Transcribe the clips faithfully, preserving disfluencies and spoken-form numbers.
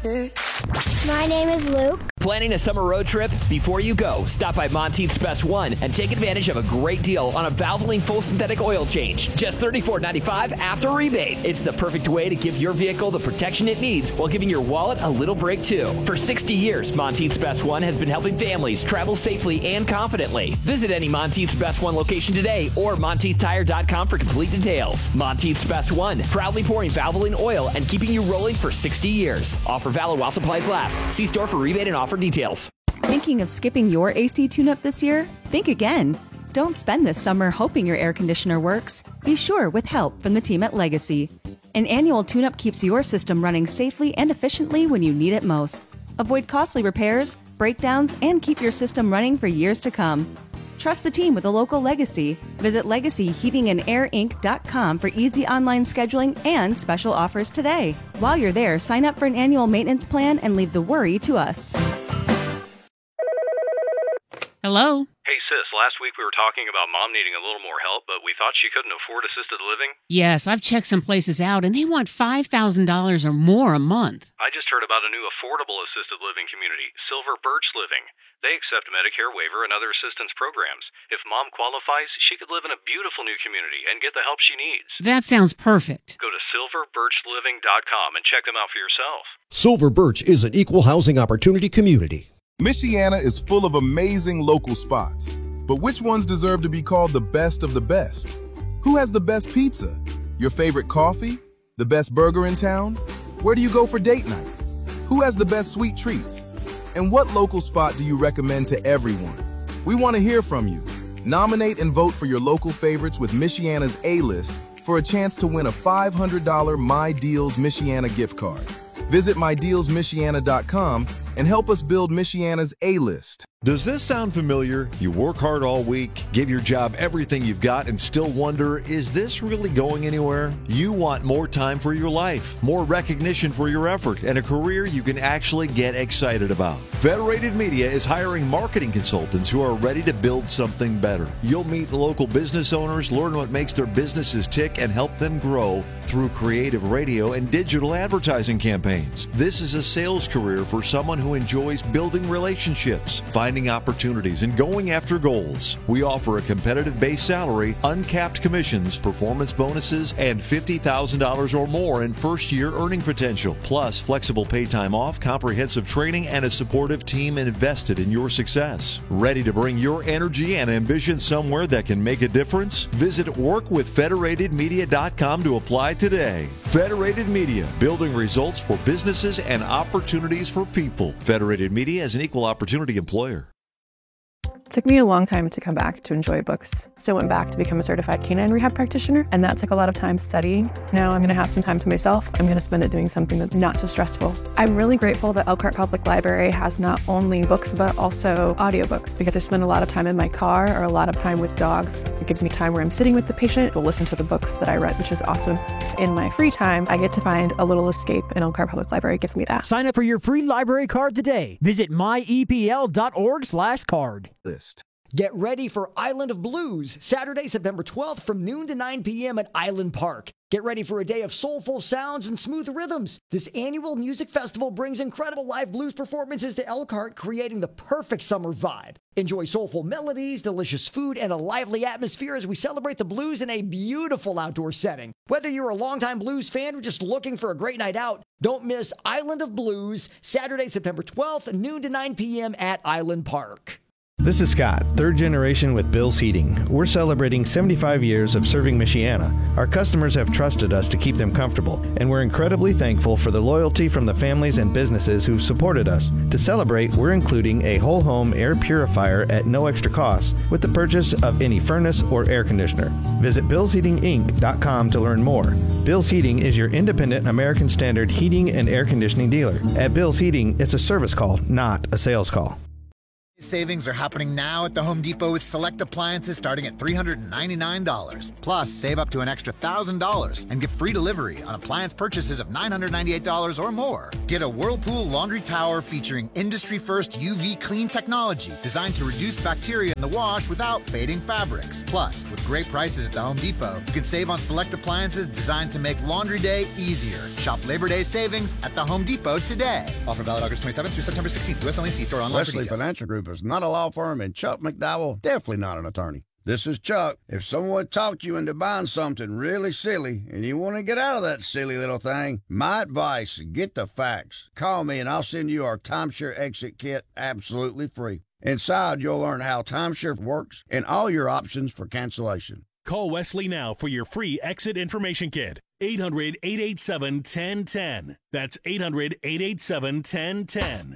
My name is Luke. Planning a summer road trip? Before you go, stop by Monteith's Best One and take advantage of a great deal on a Valvoline full synthetic oil change. Just thirty-four ninety-five after rebate. It's the perfect way to give your vehicle the protection it needs while giving your wallet a little break too. For sixty years, Monteith's Best One has been helping families travel safely and confidently. Visit any Monteith's Best One location today or Monteith Tire dot com for complete details. Monteith's Best One, proudly pouring Valvoline oil and keeping you rolling for sixty years. Offer valid while supplies last. See store for rebate and offer details. Thinking of skipping your A C tune-up this year? Think again. Don't spend this summer hoping your air conditioner works. Be sure with help from the team at Legacy. An annual tune-up keeps your system running safely and efficiently when you need it most. Avoid costly repairs, breakdowns, and keep your system running for years to come. Trust the team with a local Legacy. Visit legacy heating and air inc dot com for easy online scheduling and special offers today. While you're there, sign up for an annual maintenance plan and leave the worry to us. Hello? Hey, sis, last week we were talking about Mom needing a little more help, but we thought she couldn't afford assisted living. Yes, I've checked some places out, and they want five thousand dollars or more a month. I just heard about a new affordable assisted living community, Silver Birch Living. They accept Medicare waiver and other assistance programs. If Mom qualifies, she could live in a beautiful new community and get the help she needs. That sounds perfect. Go to silver birch living dot com and check them out for yourself. Silver Birch is an equal housing opportunity community. Michiana is full of amazing local spots, but which ones deserve to be called the best of the best? Who has the best pizza? Your favorite coffee? The best burger in town? Where do you go for date night? Who has the best sweet treats? And what local spot do you recommend to everyone? We want to hear from you. Nominate and vote for your local favorites with Michiana's A-List for a chance to win a five hundred dollars My Deals Michiana gift card. Visit my deals michiana dot com and help us build Michiana's A-List. Does this sound familiar? You work hard all week, give your job everything you've got, and still wonder, is this really going anywhere? You want more time for your life, more recognition for your effort, and a career you can actually get excited about. Federated Media is hiring marketing consultants who are ready to build something better. You'll meet local business owners, learn what makes their businesses tick, and help them grow through creative radio and digital advertising campaigns. This is a sales career for someone who enjoys building relationships, finding opportunities, and going after goals. We offer a competitive base salary, uncapped commissions, performance bonuses, and fifty thousand dollars or more in first-year earning potential, plus flexible pay time off, comprehensive training, and a supportive team invested in your success. Ready to bring your energy and ambition somewhere that can make a difference? Visit work with federated media dot com to apply today. Federated Media, building results for businesses and opportunities for people. Federated Media is an equal opportunity employer. It took me a long time to come back to enjoy books. So I went back to become a certified canine rehab practitioner, and that took a lot of time studying. Now I'm gonna have some time to myself. I'm gonna spend it doing something that's not so stressful. I'm really grateful that Elkhart Public Library has not only books, but also audiobooks, because I spend a lot of time in my car or a lot of time with dogs. It gives me time where I'm sitting with the patient to listen to the books that I read, which is awesome. In my free time, I get to find a little escape, and Elkhart Public Library gives me that. Sign up for your free library card today. Visit my e p l dot org slash card. List. Get ready for Island of Blues, Saturday, September twelfth from noon to nine p.m. at Island Park. Get ready for a day of soulful sounds and smooth rhythms. This annual music festival brings incredible live blues performances to Elkhart, creating the perfect summer vibe. Enjoy soulful melodies, delicious food, and a lively atmosphere as we celebrate the blues in a beautiful outdoor setting. Whether you're a longtime blues fan or just looking for a great night out, don't miss Island of Blues, Saturday, September twelfth, noon to nine p.m. at Island Park. This is Scott, third generation with Bill's Heating. We're celebrating seventy-five years of serving Michiana. Our customers have trusted us to keep them comfortable, and we're incredibly thankful for the loyalty from the families and businesses who've supported us. To celebrate, we're including a whole home air purifier at no extra cost with the purchase of any furnace or air conditioner. Visit bills heating inc dot com to learn more. Bill's Heating is your independent American Standard heating and air conditioning dealer. At Bill's Heating, it's a service call, not a sales call. Savings are happening now at the Home Depot with select appliances starting at three hundred ninety-nine dollars. Plus, save up to an extra one thousand dollars and get free delivery on appliance purchases of nine hundred ninety-eight dollars or more. Get a Whirlpool laundry tower featuring industry-first U V clean technology designed to reduce bacteria in the wash without fading fabrics. Plus, with great prices at the Home Depot, you can save on select appliances designed to make laundry day easier. Shop Labor Day savings at the Home Depot today. Offer valid August twenty-seventh through September sixteenth. U S only. See store online for Wesley details. Financial Group is not a law firm, and Chuck McDowell definitely not an attorney. This is Chuck. If someone talked you into buying something really silly and you want to get out of that silly little thing, my advice, get the facts. Call me and I'll send you our timeshare exit kit absolutely free. Inside, you'll learn how timeshare works and all your options for cancellation. Call Wesley now for your free exit information kit. eight hundred, eight eight seven, one zero one zero. That's eight hundred, eight eight seven, one zero one zero.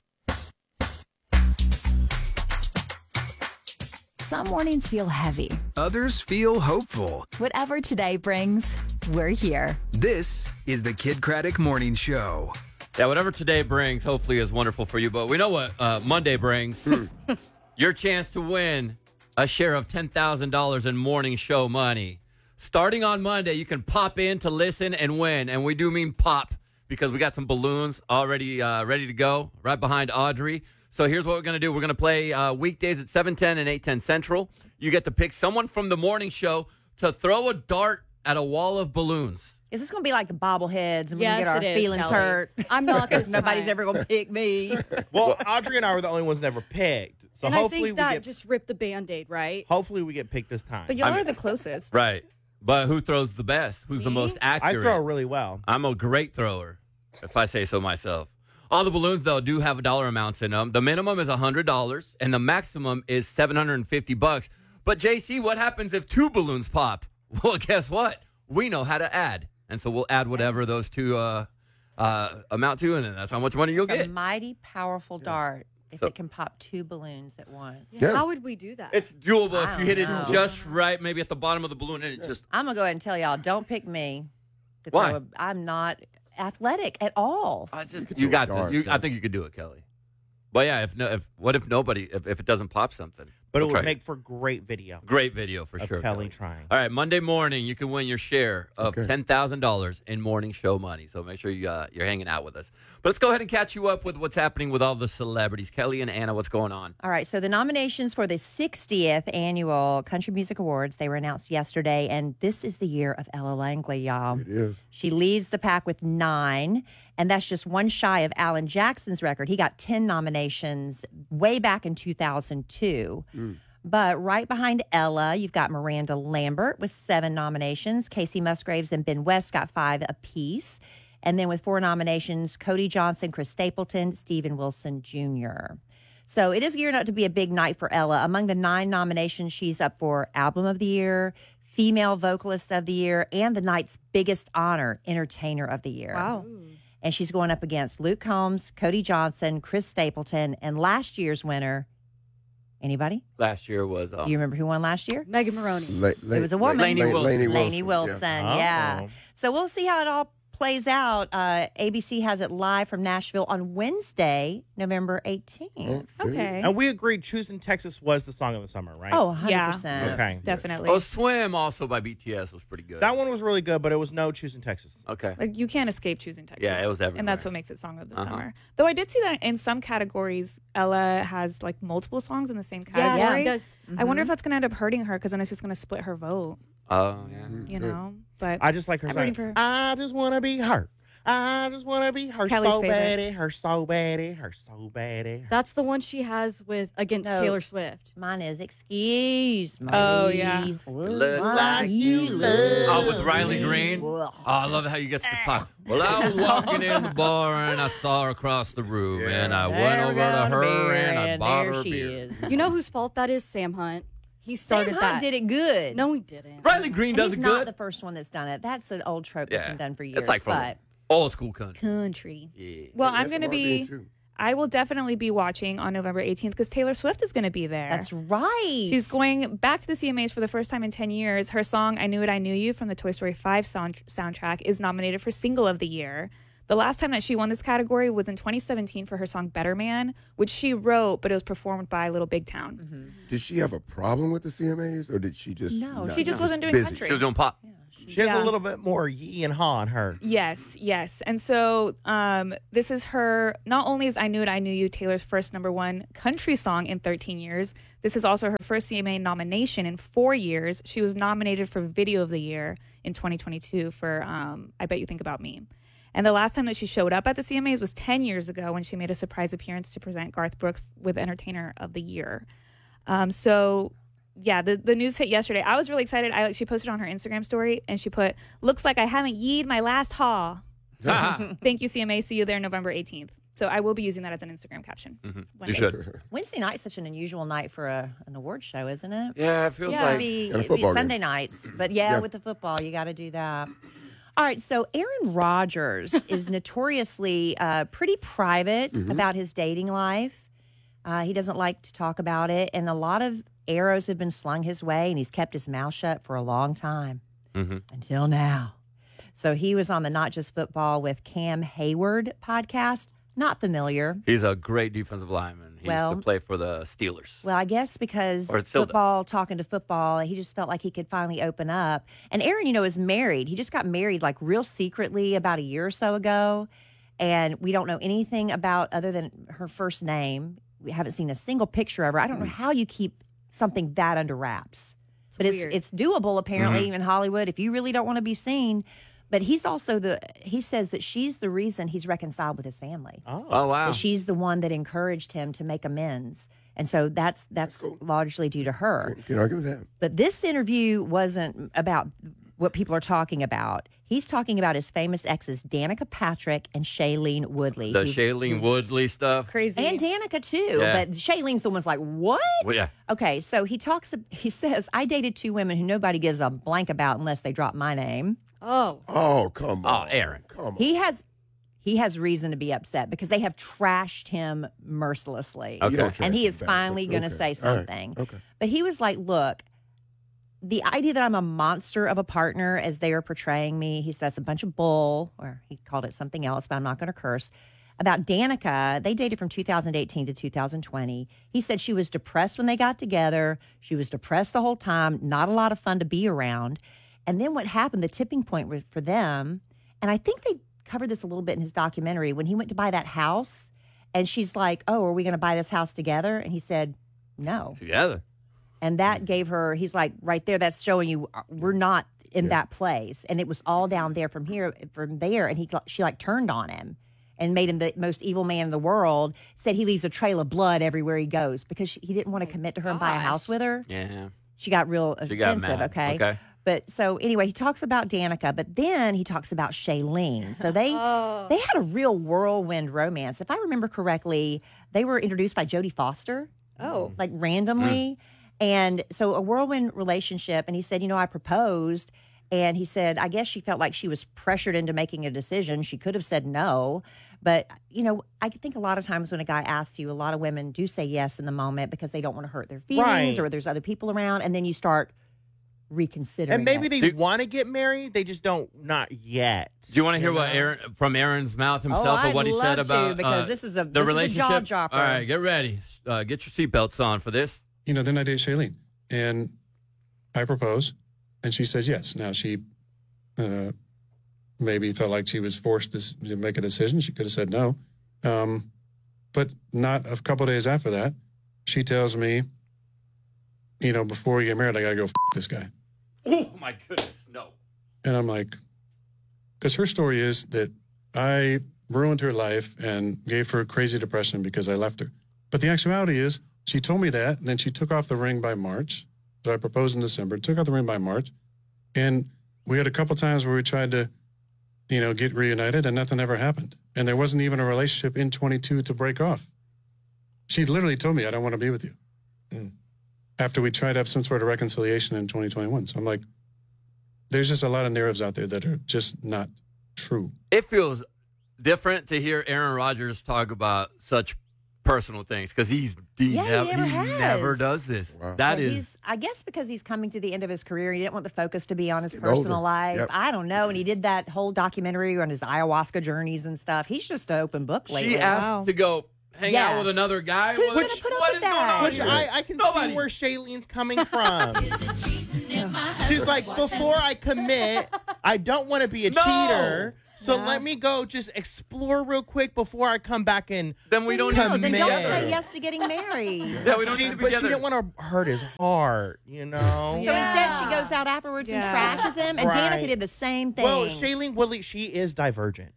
Some mornings feel heavy. Others feel hopeful. Whatever today brings, we're here. This is the Kid Craddock Morning Show. Yeah, whatever today brings, hopefully is wonderful for you. But we know what uh, Monday brings. Your chance to win a share of ten thousand dollars in morning show money. Starting on Monday, you can pop in to listen and win. And we do mean pop because we got some balloons already uh, ready to go right behind Audrey. So here's what we're going to do. We're going to play uh, weekdays at seven ten and eight ten Central. You get to pick someone from the morning show to throw a dart at a wall of balloons. Is this going to be like the bobbleheads and Yes, we get our it is, feelings Kelly. hurt? I'm not this Nobody's time. ever going to pick me. Well, Audrey and I were the only ones never picked. So and I hopefully think that we get just ripped the Band-Aid, right? hopefully we get picked this time. But y'all I mean- are the closest. Right. But who throws the best? Who's the Me? most I accurate? throw really well. I'm a great thrower, if I say so myself. All the balloons, though, do have dollar amounts in them. The minimum is one hundred dollars, and the maximum is seven hundred fifty bucks. But, J C, what happens if two balloons pop? Well, guess what? We know how to add. And so we'll add whatever those two uh, uh, amount to, and then that's how much money you'll It's a get. mighty powerful dart if So- it can pop two balloons at once. Yeah. How would we do that? It's doable I if you don't hit it know. just right, maybe at the bottom of the balloon, and it just... I'm going to go ahead and tell y'all, don't pick me. To Why? throw a, I'm not athletic at all. I just, you got this. You, I think you could do it, Kelly. But yeah, if no, if what if nobody, if, if it doesn't pop something? But We'll it would try. make for great video. Great video for of sure. Kelly trying. All right, Monday morning, you can win your share of Okay. ten thousand dollars in morning show money. So make sure you, uh, you're hanging out with us. But let's go ahead and catch you up with what's happening with all the celebrities. Kelly and Anna, what's going on? All right, so the nominations for the sixtieth Annual Country Music Awards, they were announced yesterday, and this is the year of Ella Langley, y'all. It is. She leads the pack with nine, and that's just one shy of Alan Jackson's record. He got ten nominations way back in two thousand two. Mm. But right behind Ella, you've got Miranda Lambert with seven nominations. Casey Musgraves and Ben West got five apiece. And then with four nominations, Cody Johnson, Chris Stapleton, Steven Wilson Junior So it is geared up to be a big night for Ella. Among the nine nominations, she's up for Album of the Year, Female Vocalist of the Year, and the night's biggest honor, Entertainer of the Year. Wow. And she's going up against Luke Combs, Cody Johnson, Chris Stapleton, and last year's winner, anybody? Last year was... Um, Do you remember who won last year? Megan Maroney. La- la- It was a woman. Lainey Wilson. Lainey Lainey Wilson, Wilson, yeah. yeah. Oh. So we'll see how it all plays out. Uh, A B C has it live from Nashville on Wednesday, November eighteenth. Okay. And we agreed Choosing Texas was the song of the summer, right? Oh, one hundred Yeah. percent. Okay. Definitely. Oh, Swim also by B T S was pretty good. That one was really good, but it was no Choosing Texas. Okay. Like you can't escape choosing Texas. Yeah, it was And that's everywhere. what makes it song of the Uh-huh. summer. Though I did see that in some categories, Ella has like multiple songs in the same Yeah, category. she does. I wonder if that's going to end up hurting her because then it's just going to split her vote. Oh, yeah. You know, but I just like her I'm song. rooting for her. I just want to be her. I just want to be her Kelly's so favorite. bad, her so bad, her so bad. That's the one she has with against No. Taylor Swift. Mine is Excuse Me. Oh, yeah. Look like you love. Oh, with Riley Green? Oh, I love how you get to talk. Well, I was walking in the bar and I saw her across the room, and I went There over to got a her beer, and I and bought there her a she beer. is. You know whose fault that is? Sam Hunt. He started Sam that. Hunt did it good. No, he didn't. Riley Green does He's it not good. the first one that's done it. That's an old trope Yeah. that's been done for years. It's like from but old school country. country. Yeah. Well, Yeah, I'm that's going to what I be, did, too. I will definitely be watching on November eighteenth because Taylor Swift is going to be there. That's right. She's going back to the C M As for the first time in ten years. Her song, I Knew It, I Knew You from the Toy Story five sound- soundtrack is nominated for Single of the Year. The last time that she won this category was in twenty seventeen for her song Better Man, which she wrote, but it was performed by Little Big Town. Mm-hmm. Did she have a problem with the C M As, or did she just No, not- she just wasn't doing busy? country. She was doing pop. She has Yeah. a little bit more yee and haw in her. Yes, yes. And so um, this is her, not only is I Knew It, I Knew You Taylor's first number one country song in thirteen years, this is also her first C M A nomination in four years. She was nominated for Video of the Year in twenty twenty-two for um, I Bet You Think About Me. And the last time that she showed up at the C M As was ten years ago when she made a surprise appearance to present Garth Brooks with Entertainer of the Year. Um, so... Yeah, the, the news hit yesterday. I was really excited. I She posted on her Instagram story, and she put, looks like I haven't yeed my last haw. Thank you, C M A. See you there November eighteenth. So I will be using that as an Instagram caption. Mm-hmm. One You day. should. Wednesday night's such an unusual night for a, an award show, isn't it? Yeah, it feels yeah, like- it'd be, And a it'd be football game. Sunday nights. But yeah, Yeah. with the football, you got to do that. All right, so Aaron Rodgers is notoriously uh, pretty private Mm-hmm. Mhm. about his dating life. Uh, he doesn't like to talk about it, and a lot of arrows have been slung his way, and he's kept his mouth shut for a long time Mm-hmm. until now. So he was on the Not Just Football with Cam Hayward podcast. Not familiar. He's a great defensive lineman. He Well- used to play for the Steelers. Well, I guess because Or it still does. football, talking to football, he just felt like he could finally open up. And Aaron, you know, is married. He just got married like real secretly about a year or so ago. And we don't know anything about other than her first name. We haven't seen a single picture of her. I don't know how you keep something that under wraps. but weird. it's it's doable apparently Mm-hmm. Mhm. in Hollywood if you really don't want to be seen. But he's also the he says that she's the reason he's reconciled with his family. Oh, oh wow. That she's the one that encouraged him to make amends. And so that's that's largely due to her. Can't argue with that. But this interview wasn't about what people are talking about. He's talking about his famous exes, Danica Patrick and Shailene Woodley. The who- Shailene Woodley stuff. Crazy. And Danica too. Yeah. But Shailene's the one's like, what? Well, yeah. Okay, so he talks, he says, I dated two women who nobody gives a blank about unless they drop my name. Oh. Oh, come on. Oh, Aaron. Come on. He has he has reason to be upset because they have trashed him mercilessly. Okay. You don't trash And he me is back, finally but going to okay. say All right. something. Okay. But he was like, look, the idea that I'm a monster of a partner as they are portraying me, he says that's a bunch of bull, or he called it something else, but I'm not going to curse. About Danica, they dated from two thousand eighteen to two thousand twenty. He said she was depressed when they got together. She was depressed the whole time, not a lot of fun to be around. And then what happened, the tipping point was for them, and I think they covered this a little bit in his documentary, when he went to buy that house, and she's like, oh, are we going to buy this house together? And he said, no. Together. And that gave her, he's like, right there, that's showing you uh, we're not in that place. And it was all down there from here, from there. And he, she like turned on him and made him the most evil man in the world, said he leaves a trail of blood everywhere he goes because she, he didn't want to commit to her and buy a house with her. Yeah. She got real She got offensive, mad. okay? Okay. But so anyway, he talks about Danica, but then he talks about Shailene. So they Oh. they had a real whirlwind romance. If I remember correctly, they were introduced by Jodie Foster. Oh. Like randomly. And so a whirlwind relationship. And he said, you know, I proposed. And he said, I guess she felt like she was pressured into making a decision. She could have said no. But, you know, I think a lot of times when a guy asks you, a lot of women do say yes in the moment because they don't want to hurt their feelings Right. or there's other people around. And then you start reconsidering. And maybe it. they want to get married, they just don't, not yet. Do you want to hear You what know? Aaron from Aaron's mouth himself, Oh, or what I'd he said love to, about because uh, this is a- the this is a relationship? jaw-dropper. All right, get ready. Uh, get your seatbelts on for this. You know, then I date Shailene, and I propose, and she says yes. Now she uh, maybe felt like she was forced to, s- to make a decision. She could have said no, um, but not a couple of days after that, she tells me, you know, before we get married, I got to go f- this guy. Oh my goodness, no. And I'm like, because her story is that I ruined her life and gave her crazy depression because I left her. But the actuality is, she told me that, and then she took off the ring by March. So I proposed in December, took off the ring by March. And we had a couple times where we tried to, you know, get reunited, and nothing ever happened. And there wasn't even a relationship in twenty-two to break off. She literally told me, I don't want to be with you. After we tried to have some sort of reconciliation in twenty twenty-one. So I'm like, there's just a lot of narratives out there that are just not true. It feels different to hear Aaron Rodgers talk about such personal things because he's he, Yeah, he nev- never he has. never does this. That But is he's, I guess because he's coming to the end of his career, he didn't want the focus to be on his getting personal older. life. Yep. I don't know. And he did that whole documentary on his ayahuasca journeys and stuff. He's just an open book lately. she asked to go hang Yeah. out with another guy. Who's What- gonna put up what with is going that? on Which here? I, I can Nobody. see where Shailene's coming from. She's like, before I commit, I don't want to be a No. cheater. So Yeah. let me go just explore real quick before I come back and Then we don't No, need to then be don't together. say yes to getting married. Yeah, we don't she, need to be but she together. didn't want to hurt his heart, you know? So instead, she goes out afterwards and Yeah. trashes him. And Right. Danica did the same thing. Well, Shailene Woodley, she is divergent.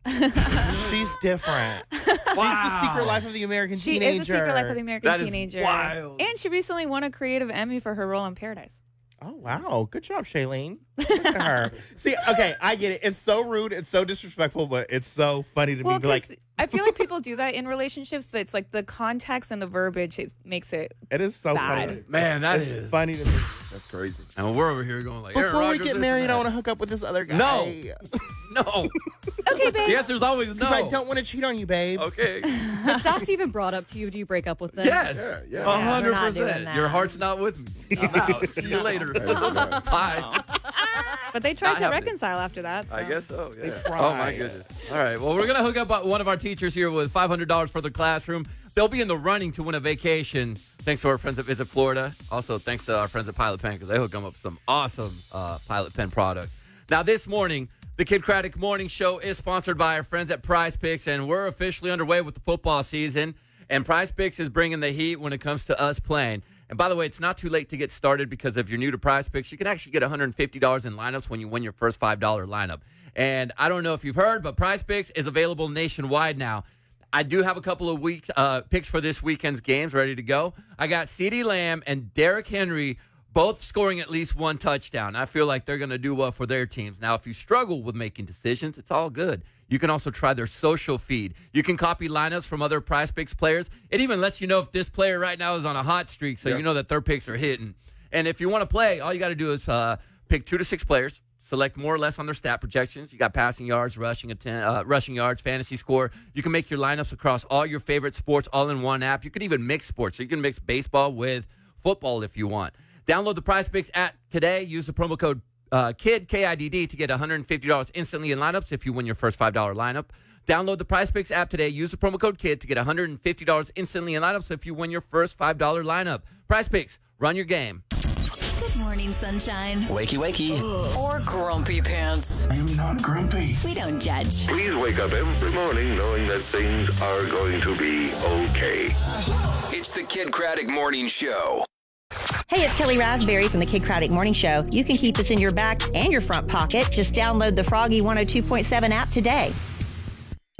She's different. She's the secret life of the American She teenager. is the secret life of the American That is teenager. wild. And she recently won a creative Emmy for her role in Paradise. Oh, wow. Good job, Shailene. Look at her. See, okay, I get it. It's so rude. It's so disrespectful, but it's so funny to Well, me. Be like, 'cause I feel like people do that in relationships, but it's like the context and the verbiage is, makes it it is so bad. funny. Man, that It's is. funny to me. That's crazy. And we're over here going like, Aaron Before we Rodgers, get this married, and I that. want to hook up with this other guy. No. No. Okay, babe. The answer is always no. Because I don't want to cheat on you, babe. Okay. If that's even brought up to you, do you break up with them? Yes. Yeah, yeah. A hundred we're not doing percent. that. Your heart's not with me. I'm out. See you later. Bye. But they tried Not to happening. reconcile after that. I so. guess so, yeah. tried. Oh, my goodness. All right. Well, we're going to hook up one of our teachers here with five hundred dollars for the classroom. They'll be in the running to win a vacation thanks to our friends at Visit Florida. Also, thanks to our friends at Pilot Pen because they hook them up with some awesome uh, Pilot Pen product. Now, this morning, the Kid Craddock Morning Show is sponsored by our friends at Prize Picks, and we're officially underway with the football season. And Prize Picks is bringing the heat when it comes to us playing. And by the way, it's not too late to get started because if you're new to Prize Picks, you can actually get one hundred fifty dollars in lineups when you win your first five dollar lineup. And I don't know if you've heard, but Prize Picks is available nationwide now. I do have a couple of week uh, picks for this weekend's games ready to go. I got CeeDee Lamb and Derrick Henry both scoring at least one touchdown. I feel like they're going to do well for their teams. Now, if you struggle with making decisions, it's all good. You can also try their social feed. You can copy lineups from other Prize Picks players. It even lets you know if this player right now is on a hot streak, so Yeah. you know that their picks are hitting. And if you want to play, all you got to do is uh, pick two to six players, select more or less on their stat projections. You got passing yards, rushing atten- uh, rushing yards, fantasy score. You can make your lineups across all your favorite sports all in one app. You can even mix sports. So you can mix baseball with football if you want. Download the Prize Picks app today. Use the promo code uh, KID, K I D D, to get one hundred fifty dollars instantly in lineups if you win your first five dollar lineup. Download the Prize Picks app today. Use the promo code KID to get one hundred fifty dollars instantly in lineups if you win your first five dollar lineup. Prize Picks, run your game. Good morning, sunshine. Wakey, wakey. Or grumpy pants. I'm not grumpy. We don't judge. Please wake up every morning knowing that things are going to be okay. It's the Kid Craddock Morning Show. Hey, it's Kelly Raspberry from the Kid Craddock Morning Show. You can keep us in your back and your front pocket. Just download the Froggy one oh two point seven app today.